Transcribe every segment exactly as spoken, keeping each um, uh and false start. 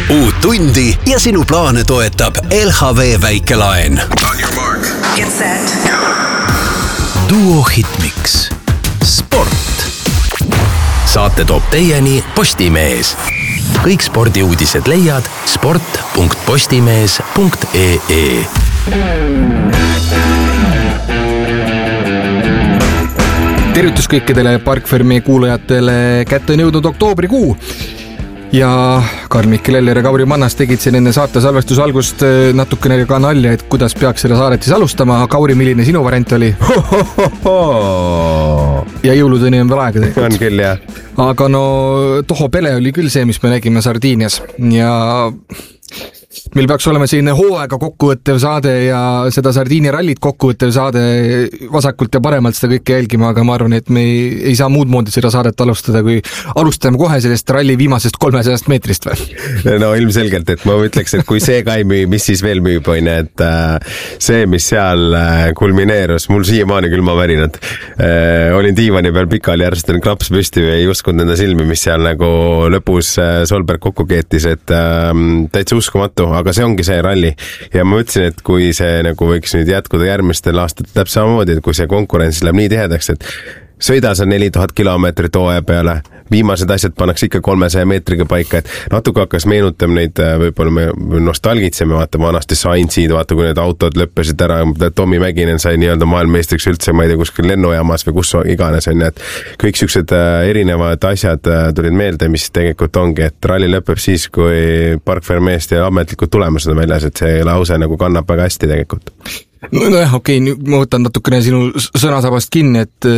Uut tundi ja sinu plaane toetab L H V väikelaen. On your mark. Get set. Duo Hitmix. Sport. Saate toob teieni Postimees. Kõik spordiuudised leiad sport punkt postimees punkt ee. Tervitus kõikidele Parkfermi kuulajatele, kätte on jõudnud oktoobrikuu ja Karl-Mikkel Eller ja Kauri Mannas tegid siin enne saate salvestuse algust natukene ka nalja, et kuidas peaks seda saadet siis alustama. Kauri, milline sinu variant oli? Ja jõuludeni on veel aega tegelikult. On küll, jah. Aga no Toho Pele oli küll see, mis me nägime Sardiinias ja meil peaks olema selline hooaega kokkuvõttev saade ja seda Sardiinia rallit kokkuvõttev saade vasakult ja paremalt seda kõike jälgima, aga ma arvan, et me ei, ei saa muud moodi seda saadet alustada, kui alustame kohe sellest ralli viimasest kolmesajast meetrist või? No ilmselgelt, et ma ütleks, et kui see ka ei müü, mis siis veel müüb, on, et see, mis seal kulmineerus, mul siiamaani küll ma värinad. Olin diivani peal pikali, järjest kraps püsti ja ei uskunud enda silmi, mis seal nagu lõpus Solberg kokku keetis, et täitsa uskumatu, aga see ongi see ralli ja ma ütlesin, et kui see nagu võiks nüüd jätkuda järgmistel aastatel täpselt samamoodi, et kui see konkurents läheb nii tihedaks, et sõida sa neli tuhat kilomeetrit hooaja peale, viimased asjad pannakse ikka kolmesaja meetriga paika, et natuke hakkas meenutam neid, võib-olla me nostalgitseme, vaata vanasti Sainzid, vaata kui need autod lõppesid ära, Tommy Mäkinen sai nii-öelda maailmeistriks üldse, ma ei tea, kuskil lennujaamas või kus iganes on, et kõik siuksed erinevad asjad tulid meelde, mis tegelikult ongi, et ralli lõpeb siis, kui Parkfermest ja ametlikud tulemused on väljas, et see lause nagu kannab väga hästi tegelikult. No, no jah, okei, okay, ma võtan natukene sinu sõnasabast kinni, et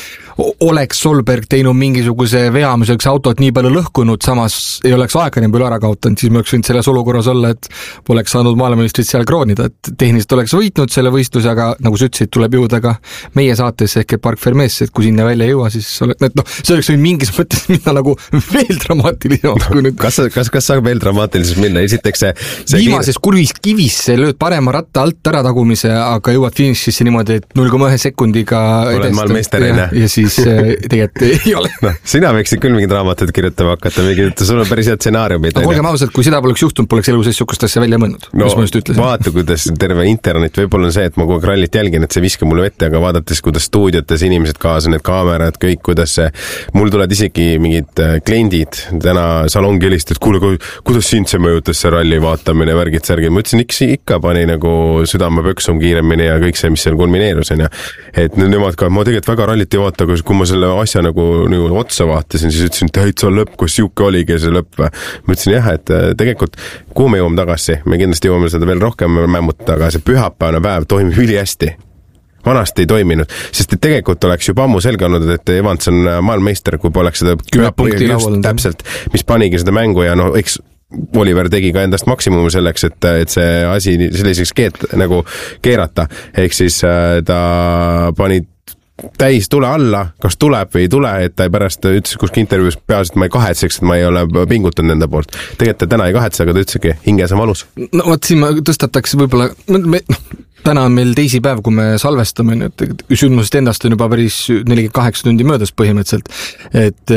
oleks Solberg teinud mingisuguse vea, mis oleks autot nii palju lõhkunud, samas ei oleks aega nii palju ära kaotanud, siis me oleks võinud selles olukorras olla, et poleks saanud maailmameistrit seal kroonida, et tehniliselt oleks võitnud selle võistluse, aga nagu sa ütlesid, tuleb jõuda ka meie saates ehk Parkfermesse, et kui sinna välja ei jõua, siis ole, et noh, see oleks võinud mingis mõttes minna nagu veel dramaatilisemaks. Nüüd... Kas, kas, kas saab veel dramaatiliselt minna? Esiteks see... see viimases kiir... kurvis kivisse lööd parema ratta alt ära tagumise, aga jõuad finišisse niimoodi, et null koma üks sekundiga olen maailmeisterina. Ja, ja siis tegelikult ei ole. No, sina võiksid küll mingi draamatud kirjutama hakata, mingi, sul on päris head stsenaariumid. Aga olgem ausalt, kui seda poleks juhtunud, poleks elu sees sukust asja välja mõnnud. No vaata, kuidas terve internet, võib-olla on see, et ma kogu rallit jälgin, et see viske mulle vette, aga vaadates, kuidas stuudiotes inimesed kaasa, need kaamerad, kõik, kuidas see, mul tulevad isegi mingid kliendid täna salongi helist, et kuule, kuidas sind see mõjutas see ralli vaatamine, värgid, särgid. Ma ütlesin, ikka, ikka pani nagu südame pöksum kiiremini ja kõik see, mis seal kulmineerus on ja et nemad ka, ma tegelikult väga rallit ei vaata, kui ma selle asja nagu, nagu otsa vaatasin, siis ütlesin, et täitsa lõpp, kus siuke oligi see lõpp. Ma ütlesin jah, et tegelikult kuhu me jõuame tagasi, me kindlasti jõuame seda veel rohkem mämmutada, aga see pühapäevane päev toimib üli hästi. Vanasti ei toiminud, sest et tegelikult oleks juba ammu selge olnud, et Evans on maailmameister, kui poleks seda kümme punkti laual täpselt, mis panigi seda mängu ja noh, eks Oliver tegi ka endast maksimumi selleks, et, et see asi selliseks keet, nagu keerata, ehk siis ta pani täis tule alla, kas tuleb või ei tule, et ta ei pärast ütles kuskil intervjuus peaasi, et ma ei kahetseks, et ma ei ole pingutanud nende poolt. Tegelikult ta täna ei kahetse, aga ta ütlesegi, hinges on valus. No vot, siin ma tõstataks võib-olla, me, täna on meil teisi päev, kui me salvestame, et sündmusest endast on juba päris nelikümmend kaheksa tundi möödas põhimõtteliselt, et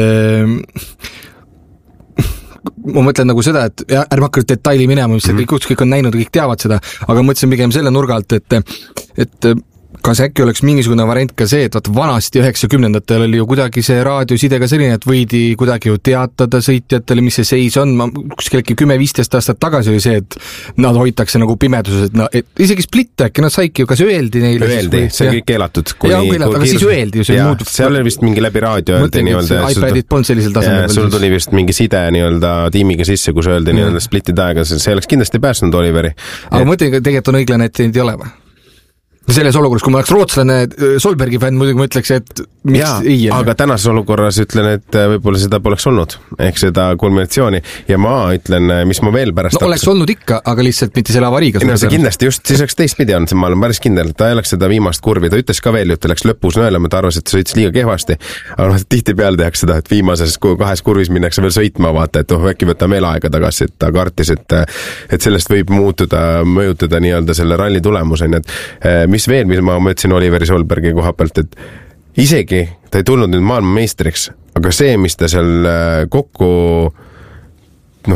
ma mõtlen nagu seda, et ärme hakka detaili minema, mis mm-hmm. kõik, kõik on näinud, kõik teavad seda, aga mõtlesin pigem selle nurga alt, et, et kas äkki oleks mingisugune variant ka see, et vanasti üheksakümnendatel oli ju kuidagi see raadiosidega selline, et võidi kuidagi ju teatada sõitjatele, mis see seis on. Ma kuskelgi kümme viisteist aastat tagasi oli see, et nad hoitakse nagu pimeduses, et, no, et isegi split äkki, nad saiki ju, kas öeldi neile? Öeldi, see on kõik keelatud. Kuni, ja, keelatud, aga siis öeldi ju. Ja, seal oli vist mingi läbi raadio öeldi nii-öelda. iPadid polnud sellisel tasemel. Sul tuli vist mingi side nii-öelda tiimiga sisse, kus öeldi mm. nii-öelda splitid aega, see oleks kindlasti pääsnud Oliveri. Aga et... mõtlen, tegelikult on õiglane, et neid ei ole või? Selles olukorras, kui ma oleks rootslane Solbergi fänn, muidugi ma ütleks, et miks ja, ei ole. Aga tänases olukorras ütlen, et võib-olla seda poleks olnud, ehk seda kulminatsiooni ja ma ütlen, mis ma veel pärast no oleks olnud ikka, aga lihtsalt mitte selle avariiga. No see kindlasti just, siis oleks teistpidi olnud, ma olen päris kindel, ta ei oleks seda viimast kurvi, ta ütles ka veel, et läks lõpus nõelama, ta arvas, et ta sõitis liiga kehvasti, aga noh, tihti peale tehakse seda, et viimases kahes kurvis minnakse veel sõitma, vaata, et oh, äkki võtame veel aega tagasi, et ta kartis, et, et sellest võib muutuda, mõjutada nii-öelda selle ralli tulemuseni, et mis veel, mis ma mõtlesin Oliveri Solbergi koha pealt, et isegi ta ei tulnud nüüd maailmameistriks, aga see, mis ta seal kokku noh,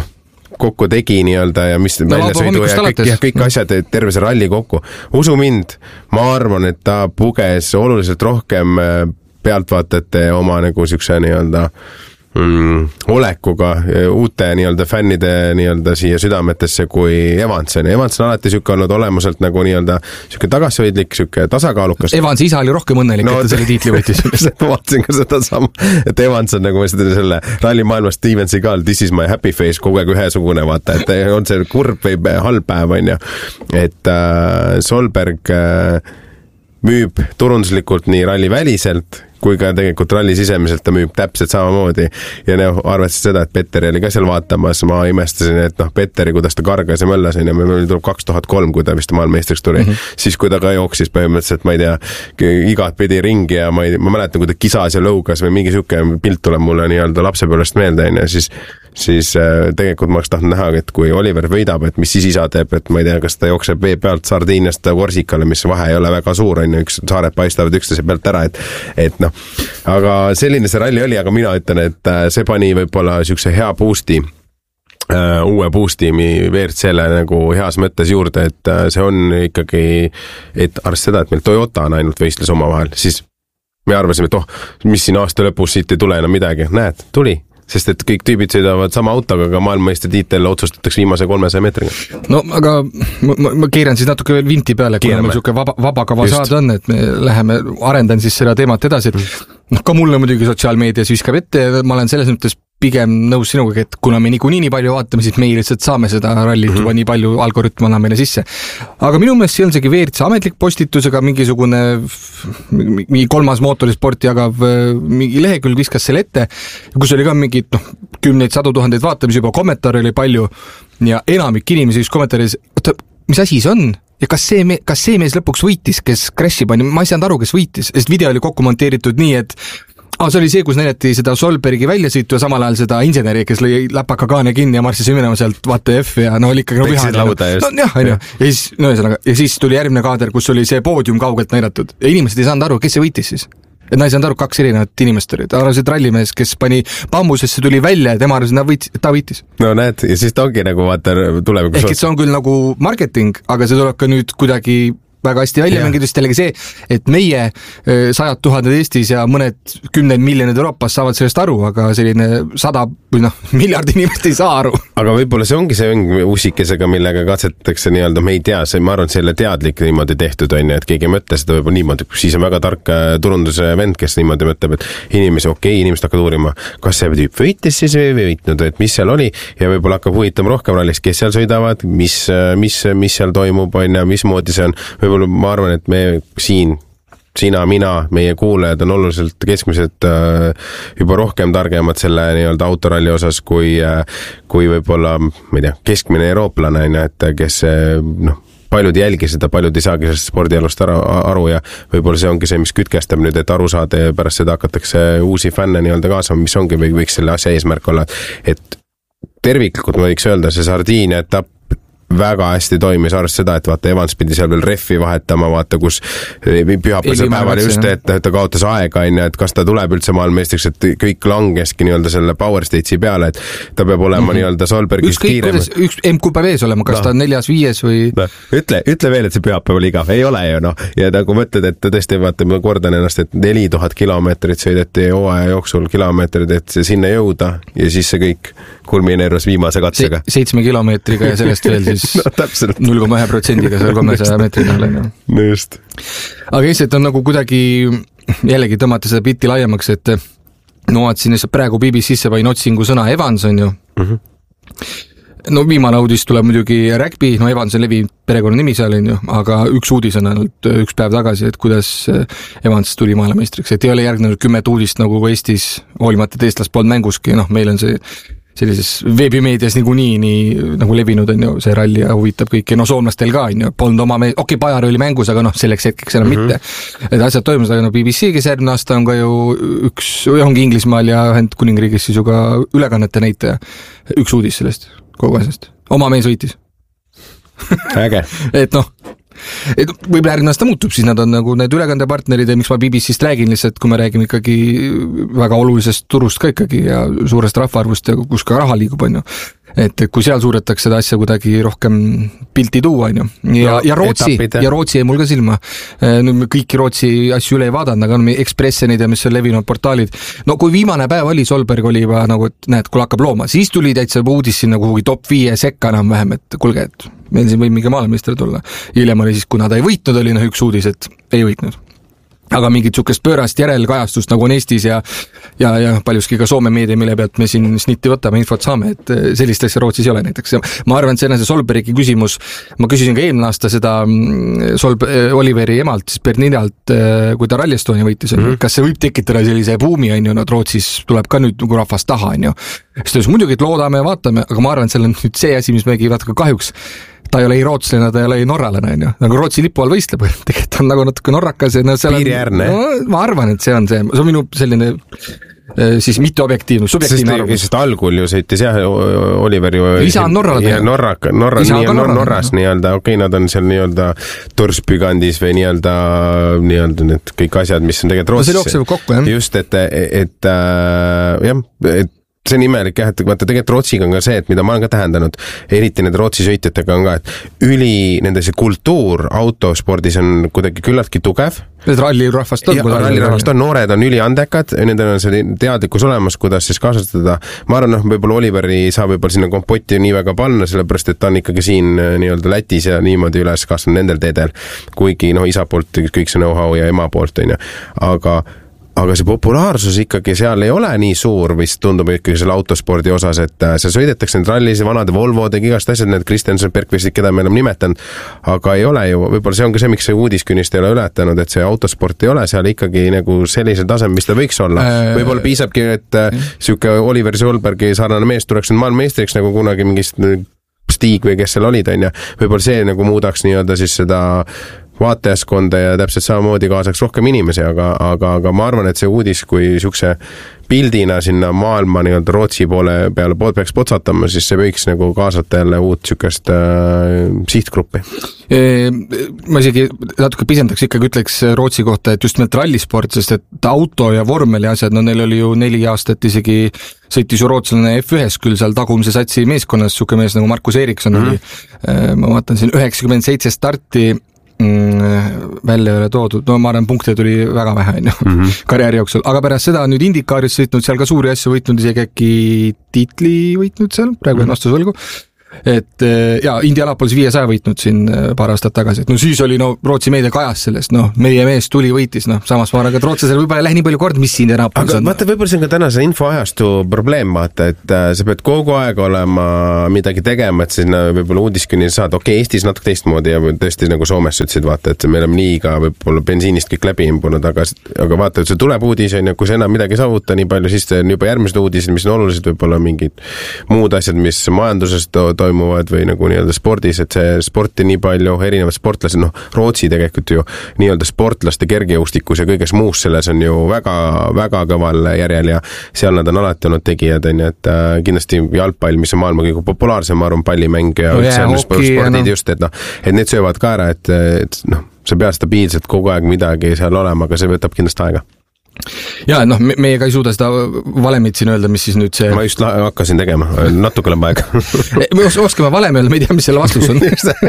kokku tegi nii-öelda ja mis no, väljasõidu ja kõik, ja kõik asjad, terve see ralli kokku. Usu mind, ma arvan, et ta puges oluliselt rohkem pealtvaatajate oma nagu siukse nii-öelda Mm, olekuga uute nii-öelda fännide nii-öelda siia südametesse kui Evanson. Evanson on alati siuke olnud olemuselt nagu nii-öelda siuke tagasihoidlik, siuke tasakaalukas. Evansi isa oli rohkem õnnelik, no, et ta selle tiitli võttis. Ma vaatasin ka seda sama, et Evanson nagu seda selle rallimaailmas Steven Seagal, this is my happy face, kogu aeg ühesugune, vaata, et on see kurb või halb päev, on ju. Et äh, Solberg äh, müüb turunduslikult nii ralli väliselt kui ka tegelikult ralli sisemiselt ta müüb täpselt samamoodi ja ne, arvestades seda, et Petteri oli ka seal vaatamas, ma imestasin, et noh, Petteri, kuidas ta kargas ja möllas, ja meil tuleb kaks tuhat kolm, kui ta vist maailmeistriks tuli, mm -hmm. siis kui ta ka jooksis põhimõtteliselt, ma ei tea, igat pidi ringi ja ma, ei, ma mäletan, kui ta kisas ja lõugas või mingi siuke pilt tuleb mulle nii-öelda lapsepõlvest meelde, ja siis siis äh, tegelikult ma oleks tahtnud näha, et kui Oliver võidab, et mis siis isa teeb, et ma ei tea, kas ta jookseb vee pealt Sardiiniast Korsikale, mis vahe ei ole väga suur, on ju, üks saared paistavad üksteise pealt ära, et, et noh, aga selline see ralli oli, aga mina ütlen, et see pani võib-olla siukse hea boost'i, uh, uue boost'i V R C-le nagu heas mõttes juurde, et uh, see on ikkagi, et arvestades seda, et meil Toyota on ainult võistlus oma vahel, siis me arvasime, et oh, mis siin aasta lõpus siit ei tule enam midagi, näed, tuli. Sest et kõik tüübid sõidavad sama autoga, aga maailmameistri tiitel otsustatakse viimase kolmesaja metriga. No aga ma, ma, ma keeran siis natuke veel vinti peale, kui meil siuke vaba, vabakava saada on, et me läheme, arendan siis seda teemat edasi, et noh, ka mulle muidugi sotsiaalmeedias viskab ette ja ma olen selles mõttes pigem nõus sinuga, et kuna me niikuinii nii palju vaatame, siis me lihtsalt saame seda rallit juba mm -hmm. nii palju algoritm annab meile sisse. Aga minu meelest see on seegi V R C ametlik postitusega mingisugune mingi kolmas mootorisport jagav mingi lehekülg viskas selle ette, kus oli ka mingid noh, kümneid, sadu tuhandeid vaatamisi, juba kommentaare oli palju ja enamik inimesi just kommentaaris, oota, mis asi see on? Ja kas see, me, kas see mees lõpuks võitis, kes crash'i pani? Ma ei saanud aru, kes võitis, sest video oli kokku monteeritud nii, et Ah, see oli see, kus näidati seda Solbergi väljasõitu ja samal ajal seda inseneri, kes lõi läpaka kaane kinni ja marssis minema sealt vaata F ja no oli ikkagi no vihane. No, jah, on ju. Ja siis, no ühesõnaga, ja siis tuli järgmine kaader, kus oli see poodium kaugelt näidatud. Ja inimesed ei saanud aru, kes see võitis siis. Et nad ei saanud aru, kaks erinevat inimest olid. Arvasid rallimees, kes pani bambusesse, tuli välja ja tema arvasid, et ta võitis. No näed, ja siis ta ongi nagu vaata tuleb. Ehk et see on küll nagu marketing, aga see tuleb ka nüüd kuidagi väga hästi välja mängidust jällegi see, et meie sajad tuhanded Eestis ja mõned kümned miljonid Euroopas saavad sellest aru, aga selline sada või noh, miljard inimest ei saa aru. Aga võib-olla see ongi see õng usikesega, millega katsetatakse nii-öelda, me ei tea, see, ma arvan, selle teadlik niimoodi tehtud on, et keegi ei mõtle seda võib-olla niimoodi, siis on väga tark turunduse vend, kes niimoodi mõtleb, et inimesi, okei, okay, inimesed hakkavad uurima, kas see tüüp võitis siis või võitnud, et mis seal oli ja võib-olla hakkab huvitama rohkem rallist, kes seal sõidavad, mis, mis, mis seal toimub, on ja mismoodi see on. Võib-olla ma arvan, et me siin, sina, mina, meie kuulajad on oluliselt keskmised äh, juba rohkem targemad selle nii-öelda autoralli osas kui, äh, kui võib-olla, ma ei tea, keskmine eurooplane, et kes noh, paljud jälgi seda, paljud ei saagi sellest spordialust aru, aru ja võib-olla see ongi see, mis kütkestab nüüd, et aru saada ja pärast seda hakatakse uusi fänne nii-öelda kaasama, mis ongi või võiks selle asja eesmärk olla, et terviklikult ma võiks öelda, see Sardiinia etapp väga hästi toimis, arvest seda, et vaata Evans pidi seal veel reffi vahetama, vaata kus pühapäevasel päeval just, et ta kaotas aega, et kas ta tuleb üldse maailmameistriks, et kõik langeski nii-öelda selle Power Stage'i peale, et ta peab olema mm -hmm. nii-öelda Solbergist kiirem. Üks M-Q peab ees olema, kas no. ta on neljas, viies või? No. Ütle, ütle veel, et see pühapäev oli igav, ei ole ju noh, ja nagu mõtled, et tõesti vaata, ma kordan ennast, et neli tuhat kilomeetrit sõideti hooaja jooksul kilomeetrid, et sinna jõuda ja siis see kõik kulmineerus viimase katsega. Se seitsme kilomeetriga ja sellest veel siis no, null koma ühe protsendiga seal kolmesaja meetri peale. No just. Aga lihtsalt on nagu kuidagi jällegi tõmmata seda pilti laiemaks, et no vaatasin praegu B B C-sse vain otsingu sõna Evans on ju. Mm -hmm. No viimane uudis tuleb muidugi rugby, no Evans on levi perekonna nimi seal on ju, aga üks uudis on ainult üks päev tagasi, et kuidas Evans tuli maailmameistriks, et ei ole järgnenud kümmet uudist nagu Eestis, hoolimata teistlast polnud mänguski, noh meil on see sellises veebimeedias niikuinii nii nagu levinud on ju see ralli ja huvitab kõiki, no soomlastel ka on ju, polnud oma mees, okei okay, Pajar oli mängus, aga noh selleks hetkeks enam mm -hmm. mitte, et asjad toimusid, aga no B B C, kes järgmine aasta on ka ju üks, ongi Inglismaal ja Ühendkuningriigis siis ju ka ülekannete näitaja, üks uudis sellest kogu asjast, oma mees võitis. Äge. et noh, et võib-olla järgmine aasta muutub, siis nad on nagu need ülekandepartnerid ja miks ma B B C-st räägin lihtsalt, kui me räägime ikkagi väga olulisest turust ka ikkagi ja suurest rahvaarvust ja kus ka raha liigub on ju. et kui seal suudetakse seda asja kuidagi rohkem pilti tuua, on ju. Ja, no, ja Rootsi, etapid, ja Rootsi jäi mul ka silma. Nüüd me kõiki Rootsi asju üle ei vaadanud, aga on meie Expressenid ja mis on levinud portaalid. No kui viimane päev oli, Solberg oli juba nagu, et näed, kui hakkab looma, siis tuli täitsa uudis sinna kuhugi top viie sekka enam vähem, et kulge, et meil siin võib mingi maailmeister tulla. Hiljem oli siis, kuna ta ei võitnud, oli noh üks uudis, et ei võitnud. Aga mingit sukest pöörast järelkajastust nagu on Eestis ja, ja, ja paljuski ka Soome meedia, mille pealt me siin snitti võtame, infot saame, et sellist asja Rootsis ei ole näiteks. Ma arvan, et see on see Solbergi küsimus. Ma küsisin ka eelmine aasta seda Solb- Oliveri emalt, siis Berninalt, kui ta Rally Estonia võitis, mm-hmm. kas see võib tekitada sellise buumi, on ju, no Rootsis tuleb ka nüüd nagu rahvast taha, on ju. Siis ta ütles, muidugi, et loodame ja vaatame, aga ma arvan, et seal on nüüd see asi, mis megi vaata ka kahjuks ta ei ole ei rootslane, ta ei ole ei norralane, on ju. Nagu Rootsi lipu all võistleb, tegelikult on nagu natuke norrakas. Ja no piiriärne. No, ma arvan, et see on see, see on minu selline siis mitte objektiivne, subjektiivne arvamus. Sest algul ju sõitis jah, Oliver ju isa on norralane. Norra, Norra, nii, Nor, Norras nii-öelda, okei, okay, nad on seal nii-öelda Torspygandis või nii-öelda nii-öelda need kõik asjad, mis on tegelikult Rootsis. No see jookseb kokku, jah. Just, et, et äh, jah, et see on imelik jah, et vaata tegelikult Rootsiga on ka see, et mida ma olen ka tähendanud, eriti need Rootsi sõitjatega on ka, et üli nende see kultuur autospordis on kuidagi küllaltki tugev. Ralli rahvast on. Ralli rahvast on, noored on üli andekad, nendel on see teadlikkus olemas, kuidas siis kaasastada. Ma arvan, noh, võib-olla Oliveri saab võib-olla sinna kompotti nii väga panna, sellepärast, et ta on ikkagi siin nii-öelda Lätis ja niimoodi üles kasvanud nendel teedel, kuigi noh, isa poolt kõik see know-how ja ema poolt on ju, aga aga see populaarsus ikkagi seal ei ole nii suur, vist tundub ikkagi selle autospordi osas, et seal sõidetakse need rallis, vanade Volvode, igast asjad, need Kristensen, Bergqvistid, keda me oleme nimetanud, aga ei ole ju, võib-olla see on ka see, miks see uudiskünnist ei ole ületanud, et see autosport ei ole seal ikkagi nagu sellisel tasem, mis ta võiks olla. Võib-olla piisabki, et siuke Oliver Solbergi sarnane mees tuleks nüüd maailmameistriks nagu kunagi mingist Stiig või kes seal olid, on ja võib-olla see nagu muudaks nii-öelda siis seda vaatajaskonda ja täpselt samamoodi kaasaks rohkem inimesi, aga, aga, aga ma arvan, et see uudis, kui siukse pildina sinna maailma nii-öelda Rootsi poole peale pood peaks potsatama, siis see võiks nagu kaasata jälle uut siukest äh, sihtgruppi. E, ma isegi natuke pisendaks, ikkagi ütleks Rootsi kohta, et just nimelt rallisport, sest et auto ja vormeli asjad, no neil oli ju neli aastat isegi sõitis ju rootslane F ühes küll seal tagumise satsi meeskonnas, siuke mees nagu Markus Eriksson mm-hmm. oli. Ma vaatan siin üheksakümmend seitse starti välja ei ole toodud, no ma arvan, punkte tuli väga vähe on ju, mm-hmm. karjääri jooksul, aga pärast seda on nüüd Indikaaris sõitnud seal ka suuri asju võitnud, isegi äkki tiitli võitnud seal, praegu on vastus võlgu, et ja Indianapolis viiesaja võitnud siin paar aastat tagasi, et no siis oli no Rootsi meedia kajas sellest, noh, meie mees tuli võitis, noh, samas ma arvan, et rootlasel võib-olla ei lähe nii palju kord, mis Indianapolis on. Aga vaata, võib-olla see on ka tänase infoajastu probleem, vaata, et sa pead kogu aeg olema midagi tegema, et sinna võib-olla uudiskünni saad, okei, okay, Eestis natuke teistmoodi ja tõesti nagu Soomes ütlesid, vaata, et me oleme nii ka võib-olla bensiinist kõik läbi imbunud, aga, aga vaata, et see tuleb uudis, on, kui see enam midagi saavuta nii palju, siis on juba järgmised uudised, mis on olulised, võib-olla mingid muud asjad, mis majanduses to- toimuvad või nagu nii-öelda spordis, et see sporti nii palju erinevad sportlased, noh, Rootsi tegelikult ju nii-öelda sportlaste kergejõustikus ja kõiges muus selles on ju väga, väga kõval järjel ja seal nad on alati olnud tegijad, on ju, et äh, kindlasti jalgpall, mis on maailma kõige populaarsem, arvan, pallimäng ja no, üldse on spordid no. Just, et noh, et need söövad ka ära, et, et noh, sa pead stabiilselt kogu aeg midagi seal olema, aga see võtab kindlasti aega. Ja noh, me, meie ka ei suuda seda valemit siin öelda, mis siis nüüd see... Ma just hakkasin tegema, natuke läheb aega. Me os- oskame valem öelda, me ei tea, mis selle vastus on.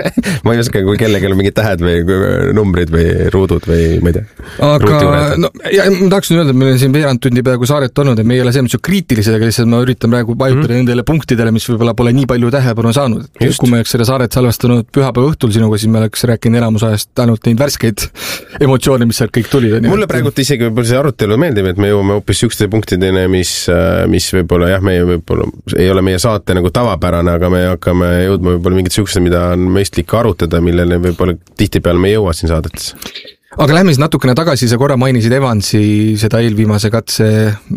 Ma ei oska, kui kellelgi on mingid tähed või numbrid või ruudud või ma ei tea. Aga no, ja, ma tahaksin öelda, et meil on siin veerand tundi peaaegu saaret olnud ja me ei ole selles kriitilised, aga lihtsalt ma üritan praegu vajutada mm. nendele punktidele, mis võib-olla pole nii palju tähelepanu saanud. Just. Kui me oleks selle saaret salvestanud pühapäeva õhtul sinuga, siis me oleks rääkinud enamusajast ainult neid värskeid emotsioone, mis sealt kõik tulid. Mulle praegult isegi võib-olla see arutelu meeldib, et me jõuame hoopis sükste punktideni, mis, mis võib-olla jah, meie võib-olla ei ole meie saate nagu tavapärane, aga me hakkame jõudma võib-olla mingid sükste, mida on mõistlik arutada, millele võib-olla tihtipeale me ei jõua siin saadetes. Aga lähme siis natukene tagasi, sa korra mainisid Evansi seda eelviimase katse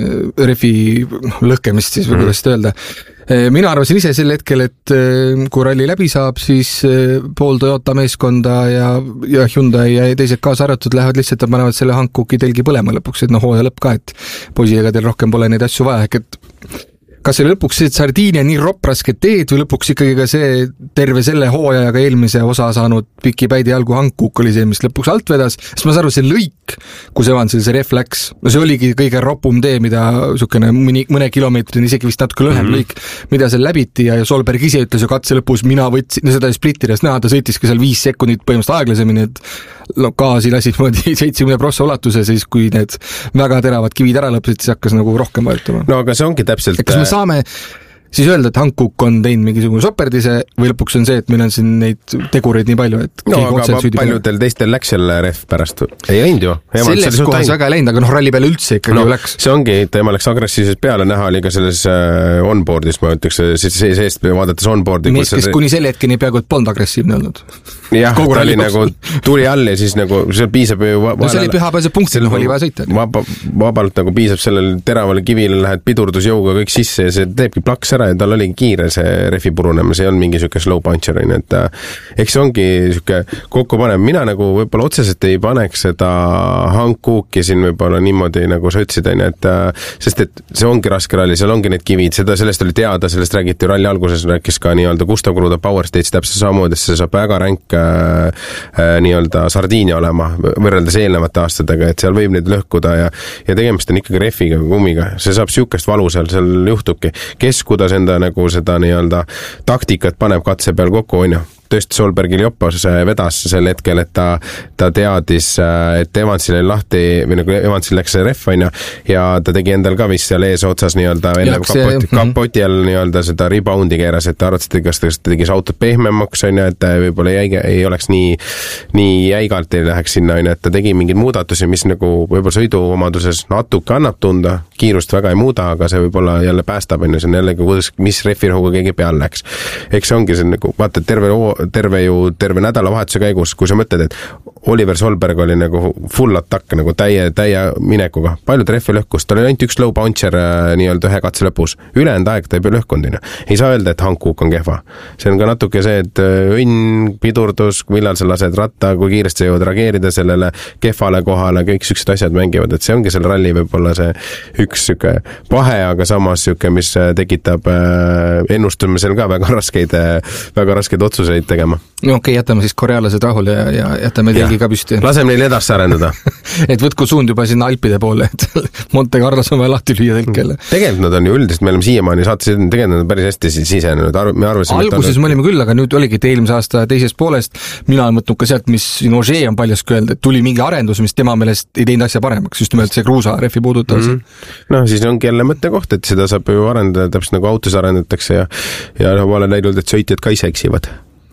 refi lõhkemist siis või kuidas seda öelda. Mina arvasin ise sel hetkel, et kui ralli läbi saab, siis pool Toyota meeskonda ja, ja Hyundai ja teised kaasa arvatud lähevad lihtsalt ja panevad selle Hankoki telgi põlema lõpuks, et noh, hooja lõpp ka, et poisidega teil rohkem pole neid asju vaja, ehk et kas see lõpuks see Sardiinia nii roprasket teed või lõpuks ikkagi ka see terve selle hooajaga eelmise osa saanud piki päidi jalgu Hankook oli see, mis lõpuks alt vedas, sest ma saan aru, see lõik, kus Evansil see ref läks, no see oligi kõige ropum tee, mida sukene mõni, mõne kilomeetrini, isegi vist natuke lühem mm -hmm. lõik, mida seal läbiti ja Solberg ise ütles ju katse lõpus, mina võtsin, no seda splittides näha, ta sõitiski seal viis sekundit põhimõtteliselt aeglasemini, et no gaasi lasid moodi seitsekümmend prossa ulatuse, siis kui need väga teravad kivid ära lõpsid, siis hakkas nagu rohkem vajutama. No aga see ongi täpselt... Et kas me saame siis öelda, et Hankook on teinud mingisugune soperdise või lõpuks on see, et meil on siin neid tegureid nii palju, et no aga paljudel teistel läks jälle ref pärast. Ei läinud ju. Selles kohas väga ei läinud, aga noh, ralli peale üldse ikkagi no, ju läks. See ongi, tema läks agressiivselt peale, näha oli ka selles uh, onboardis, ma ütleks, siis see seest vaadates onboardi. Mees, kes kuni selle hetkeni peaaegu et polnud agressiivne olnud. jah, ta oli nagu, tuli all ja siis nagu, see piisab ju... no see oli pühapäevase punktil, noh oli vaja sõita. Vaba, vabalt nagu piisab sellel teravale kivile, lähed pidurdusjõuga kõik sisse ja see teebki plaks ära ja tal oligi kiire see refi purunema, see on mingi siuke slow puncher, et eks see ongi siuke kokku panev. Mina nagu võib-olla otseselt ei paneks seda Hankooki siin võib-olla niimoodi, nagu sa ütlesid, et sest et see ongi raske ralli, seal ongi need kivid, seda sellest oli teada, sellest räägiti ralli alguses, rääkis ka nii-öelda Gustav Kruda Power Stage täpselt samamoodi, see saab väga ränk äh, nii-öelda Sardiinia olema võrreldes eelnevate aastatega, et seal võib neid lõhkuda ja, ja tegemist on ikkagi refiga, kummiga, see saab siukest valu seal, seal juhtubki, kes kuidas enda nagu seda nii-öelda taktikat paneb katse peal kokku, on ju. Tõesti Solbergil jopas vedas sel hetkel, et ta, ta teadis, et Evansil oli lahti, või nagu Evansil läks see ref, on ju, ja ta tegi endal ka vist seal ees otsas nii-öelda enne kapoti, kapoti all nii-öelda seda reboundi keeras, et ta arvates, et kas ta tegi see autot pehmemaks, on ju, et võib-olla jäige, ei oleks nii, nii jäigalt ei läheks sinna, on ju, et ta tegi mingeid muudatusi, mis nagu võib-olla sõiduomaduses natuke annab tunda, kiirust väga ei muuda, aga see võib-olla jälle päästab, on ju, see on jälle, kuidas, mis refirõhuga keegi peal läks. Eks see ongi see nagu, vaata, terve terve ju, terve nädalavahetuse käigus, kui sa mõtled, et Oliver Solberg oli nagu full attack, nagu täie, täie minekuga. Paljud refi lõhkus, tal oli ainult üks low bouncer nii-öelda ühe katse lõpus. Ülejäänud aeg ta ei pea lõhkundina. Ei saa öelda, et Hankook on kehva. See on ka natuke see, et õnn, pidurdus, millal sa lased ratta, kui kiiresti sa jõud reageerida sellele kehvale kohale, kõik süksed asjad mängivad, et see ongi selle ralli võib-olla see üks süke pahe, aga samas süke, mis tekitab ennustamisel ka väga raskeid, väga raskeid otsuseid tegema. No okei, okay, jätame siis korealased rahule ja, ja jätame telgi ka püsti. Laseme neil edasi arendada. et võtku suund juba sinna Alpide poole, et Monte Carlos on vaja lahti lüüa telkele. Tegelikult nad on ju üldist, me oleme siiamaani saates tegelikult päris hästi sisenenud. Me arvasime, alguses on... me olime küll, aga nüüd oligi, et eelmise aasta teisest poolest mina olen mõtnud ka sealt, mis Ožee on paljaski öelda, et tuli mingi arendus, mis tema meelest ei teinud asja paremaks, just nimelt see Kruusa refi puudutavas. Mm -hmm. No siis ongi jälle mõttekoht, et seda saab ju arendada, täpselt nagu autos arendatakse ja, ja no, ma olen näinud, et sõitjad ka ise eksivad.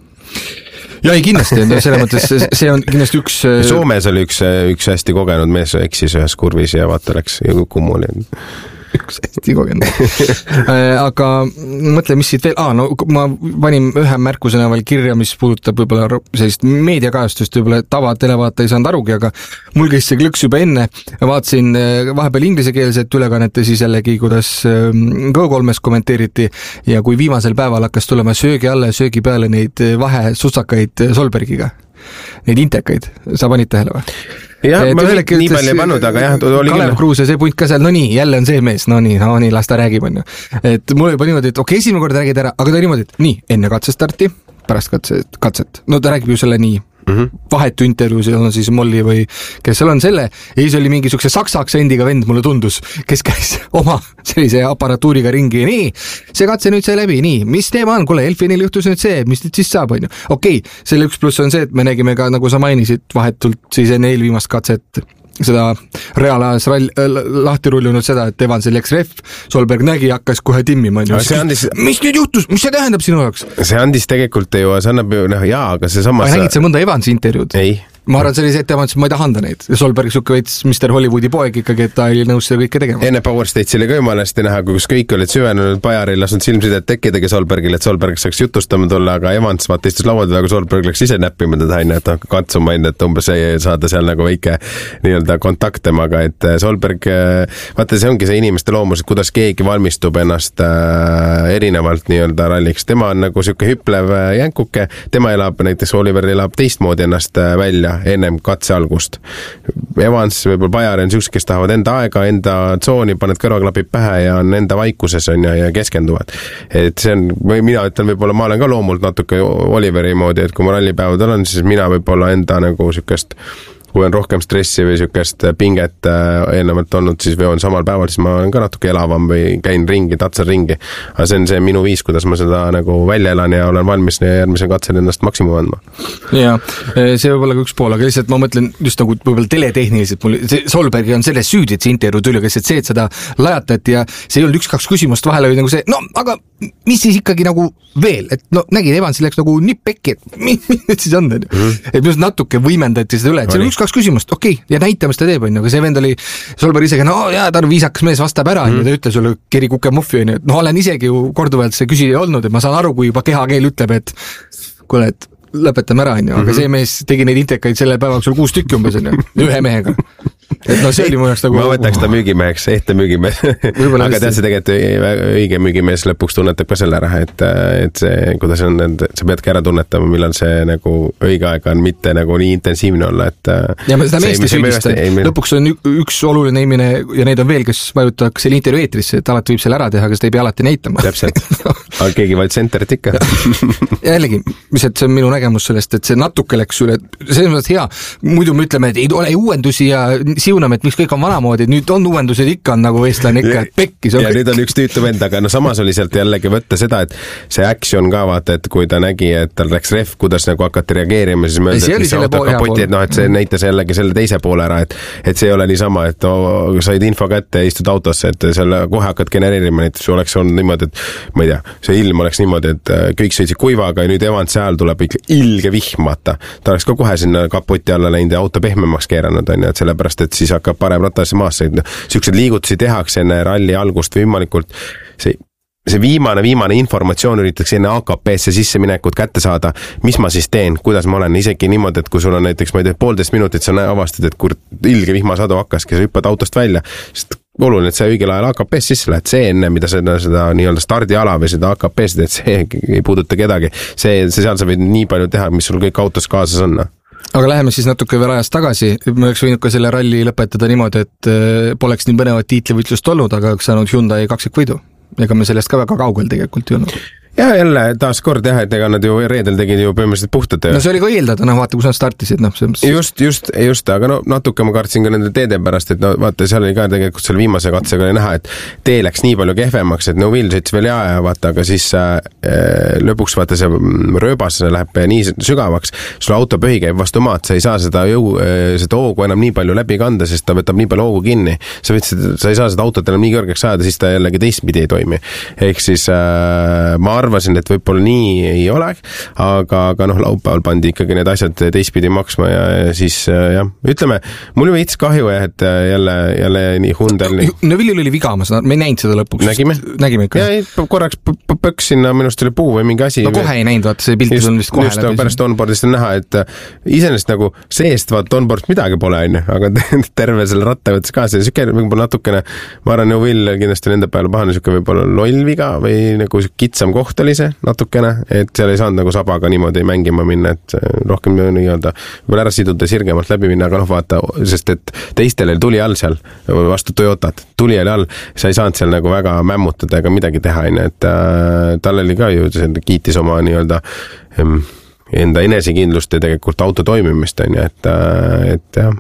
Ja ei kindlasti, selles mõttes see on kindlasti üks... Soomes oli üks, üks hästi kogenud mees eksis ühes kurvis ja vaata läks kummuli. Üks hästi kogenud. aga mõtle, mis siit veel... Ah, no ma panin ühe märkusena veel kirja, mis puudutab võib-olla sellist meediakajastust, võib-olla tava televaata ei saanud arugi, aga mul käis see klõks juba enne. Vaatasin vahepeal inglisekeelset ülekannet ja siis jällegi, kuidas Go kolmes kommenteeriti ja kui viimasel päeval hakkas tulema söögi alla ja söögi peale neid vahe sutsakaid Solbergiga. Neid intekaid. Sa panid tähele või? jah, ma ütleks, nii palju ei pannud, aga jah, oli Kalev Kruus ja see punt ka seal, no nii, jälle on see mees, no nii, no nii, las ta räägib, on ju. Et mul juba niimoodi, et okei, okay, esimene kord räägid ära, aga ta niimoodi, et nii, enne katsestarti, pärast katset, katset. No ta räägib ju selle nii, mm-hmm. vahetu intervjuu, see on siis Molli või kes seal on selle, ja siis oli mingi sukse saksa aktsendiga vend, mulle tundus, kes käis oma sellise aparatuuriga ringi, nii, see katse nüüd sai läbi, nii, mis teema on, kuule, Elfinil juhtus nüüd see, mis nüüd siis saab, on ju. Okei, okay, selle üks pluss on see, et me nägime ka, nagu sa mainisid, vahetult siis enne eelviimast katset, seda reaalajas rall, lahti rullunud seda, et Evansil läks ref, Solberg nägi, hakkas kohe timmima. Andis... mis nüüd juhtus? Mis see tähendab sinu jaoks? See andis tegelikult ju, see annab ju, noh jaa, aga see samas... Aga nägid sa mõnda Evansi intervjuud? Ei. Ma arvan, see oli see, et Evans, ma ei taha anda neid. Ja Solberg suke veits mister Hollywoodi poeg ikkagi, et ta oli nõus seda kõike tegema. Enne Power Stage'i oli ka jumalesti näha, kus kõik olid süvenenud, Bajar ei lasnud silmsidet tekkidagi Solbergile, et Solberg saaks jutustama tulla, aga Evans vaata istus lauad, aga Solberg läks ise näppima teda aina, et katsuma aina, et umbes ei saada seal nagu väike nii-öelda kontakt temaga, et Solberg, vaata see ongi see inimeste loomus, et kuidas keegi valmistub ennast äh, erinevalt nii-öelda ralliks. Tema on nagu siuke hüplev jänkuke, tema elab, näiteks Oliver elab teistmoodi ennast välja ennem katse algust. Evans, võib-olla Bajaren, siuksed, kes tahavad enda aega, enda tsooni, paned kõrvaklapid pähe ja on enda vaikuses on ja, ja keskenduvad. Et see on, või mina ütlen, võib-olla ma olen ka loomult natuke Oliveri moodi, et kui ma rallipäevadel on, siis mina võib-olla enda nagu siukest kui on rohkem stressi või siukest pinget eelnevalt olnud, siis või on samal päeval, siis ma olen ka natuke elavam või käin ringi, tatsan ringi. Aga see on see minu viis, kuidas ma seda nagu välja elan ja olen valmis järgmise katsel ennast maksimum andma. Ja, see võib olla ka üks pool, aga lihtsalt ma mõtlen just nagu võib-olla teletehniliselt, mul see Solbergi on selles süüdi, et see intervjuu tuli, kes et see, et seda lajatati ja see ei olnud üks-kaks küsimust vahel oli nagu see, no aga mis siis ikkagi nagu veel, et no nägin, Evansil läks nagu nipp pekki, et mis need siis on, mm. et just natuke võimendati seda üle, et see oli üks-kaks küsimust, okei, okay, ja näitame seda teeb, on, aga see vend oli Solberg isegi, no jaa, ta on viisakas mees, vastab ära, mm. ja ta ütle sulle keri kuke muffi, on, et no olen isegi ju korduvalt see küsija olnud, et ma saan aru, kui juba kehakeel ütleb, et kuule, et lõpetame ära, on ju, aga see mees tegi neid intekaid selle päeva sul kuus tükki umbes, on ju, ühe mehega. Et no see oli mu jaoks nagu... Ma võtaks ta müügimeheks, ehte müügimees. Aga tead see tegelikult õige müügimees lõpuks tunnetab ka selle ära, et, et see, kuidas on, sa peadki ära tunnetama, millal see nagu õige aeg on, mitte nagu nii intensiivne olla, et... Ja ma seda meest ei süüdista, lõpuks on üks oluline inimene ja neid on veel, kes vajutaks selle intervjuu eetrisse, et alati võib selle ära teha, aga seda ei pea alati näitama. Täpselt, aga keegi vaid centerit ikka. Jällegi, mis et see on minu nägemus sellest, et see natuke läks üle, see on hea, muidu me ütleme, et ei ole uuendusi ja siuname, et miks kõik on vanamoodi, et nüüd on uuendused ikka on nagu eestlane ikka, et pekkis. Ja nüüd on üks tüütu vend, aga no samas oli sealt jällegi võtta seda, et see action ka vaata, et kui ta nägi, et tal läks ref, kuidas nagu hakati reageerima, siis mõelda, et mis see auto kapoti, et noh, et see näitas jällegi selle teise poole ära, et, et see ei ole niisama, et oh, said info kätte ja istud autosse, et selle kohe hakkad genereerima, et see oleks olnud niimoodi, et ma ei tea, see ilm oleks niimoodi, et kõik sõitsid kuivaga ja nüüd Evans seal tuleb ikka ilge vihmata. Ta oleks ka kohe sinna kapoti alla läinud ja auto pehmemaks keeranud, on, et sellepärast, et siis hakkab parem rattasse maasse. Siuksed liigutusi tehakse enne ralli algust võimalikult. See, see viimane, viimane informatsioon üritaks enne A K P-sse sisse minekut kätte saada. Mis ma siis teen? Kuidas ma olen? Isegi niimoodi, et kui sul on näiteks, ma ei tea, poolteist minutit, sa avastad, et kur ilge vihmasadu hakkaski, sa hüppad autost välja. Sest oluline, et see õigel ajal A K P-s sisse lähed. See enne, mida seda, seda nii-öelda stardiala või seda A K P-st, et see ei puuduta kedagi. See, see seal sa võid nii palju teha, mis sul kõik autos kaasas on. Aga läheme siis natuke veel ajast tagasi. Me oleks võinud ka selle ralli lõpetada niimoodi, et poleks nii põnevat tiitlivõitlust olnud, aga oleks saanud Hyundai kaksikvõidu. Ega me sellest ka väga kaugel tegelikult ei olnud. Ja jälle taas kord jah, et ega nad ju reedel tegid ju põhimõtteliselt puhtad. No see oli ka eeldada, no vaata, kus nad startisid. No, see... Just, just, just, aga no natuke ma kartsin ka nende teede pärast, et no vaata, seal oli ka tegelikult seal viimase katsega oli näha, et tee läks nii palju kehvemaks, et no Will sõits veel jaa ja vaata, aga siis äh, lõpuks vaata see rööbas läheb nii sügavaks, sul auto põhi käib vastu maad, sa ei saa seda, jõu, seda hoogu enam nii palju läbi kanda, sest ta võtab nii palju hoogu kinni. Sa, võid, sa ei saa seda autot enam nii kõrgeks ajada, siis ta jällegi teistpidi ei toimi. Ehk siis äh, ma arvasin, et võib-olla nii ei ole, aga, aga noh, laupäeval pandi ikkagi need asjad teistpidi maksma ja, ja siis jah, ütleme, mul veits kahju, et jälle, jälle nii Hyundai. No Villil oli viga, ma ei näinud seda lõpuks. Nägime? Nägime ikka. Ja korraks pöks sinna, minust oli puu või mingi asi. No kohe ei näinud, vaata, see piltis on vist kohe just, läbi. Just pärast onboardist on näha, et iseenesest nagu seest vaata onboardist midagi pole, on, aga terve selle ratta võttes ka see süke võib-olla natukene, ma arvan, ju Will kindlasti nende peale pahane süke võib-olla loll viga või nagu kitsam koht oli see natukene, et seal ei saanud nagu sabaga niimoodi mängima minna, et rohkem nii-öelda võib-olla ära siduda sirgemalt läbi minna, aga noh vaata, sest et teistel tuli all seal vastu Toyotat, tuli all, sa ei saanud seal nagu väga mämmutada ega midagi teha, et äh, tal oli ka ju kiitis oma nii-öelda ähm, enda enesekindlust ja tegelikult auto toimimist, on ju, et, et jah,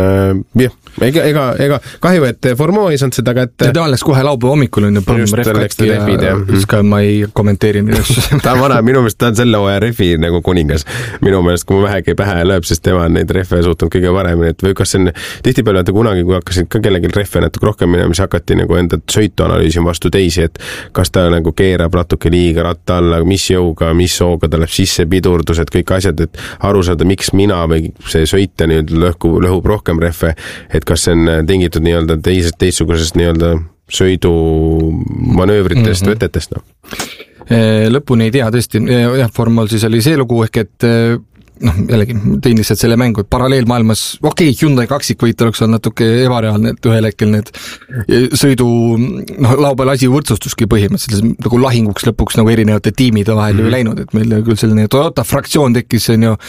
jah, ega, ega, ega kahju, et Formo ei saanud seda kätte. Ja ta alles kohe laupäeva hommikul on ju põmm refkatki ja, ja siis ka ma ei kommenteeri nii. Ta on vana, minu meelest ta on selle hooaja refi nagu kuningas. Minu meelest, kui ma vähegi pähe lööb, sest tema on neid refe suutnud kõige varemini, et või kas see on tihtipeale, et kunagi, kui hakkasid ka kellelgi refe natuke rohkem minema, siis hakati nagu enda sõitu analüüsima vastu teisi, et kas ta nagu keerab natuke liiga ratta alla, mis jõuga, mis hooga ta läheb sisse pidurdus, et kõik asjad, et aru saada, miks mina või see sõita nüüd lõhku, lõhub rohkem reffe, et kas see on tingitud nii-öelda teisest, teistsugusest nii-öelda sõidu manöövritest, mm-hmm. võtetest. No. Lõpuni ei tea, tõesti, jah, Formal siis oli see lugu, ehk et noh, jällegi, tõin lihtsalt selle mängu, et paralleelmaailmas, okei, okay, Hyundai kaksikvõit oleks olnud natuke ebareaalne, et ühel hetkel need sõidu, noh, laupäeval asi võrdsustuski põhimõtteliselt, nagu lahinguks lõpuks nagu erinevate tiimide vahel mm-hmm. ju läinud, et meil küll selline Toyota fraktsioon tekkis, on ju,